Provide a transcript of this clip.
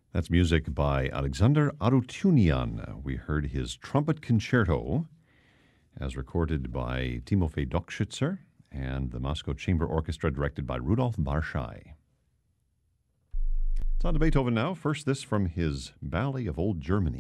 That's music by Alexander Arutunian. We heard his trumpet concerto as recorded by Timofey Dokshitzer and the Moscow Chamber Orchestra directed by Rudolf Barschai. It's on to Beethoven now. First, this from his Ballet of Old Germany.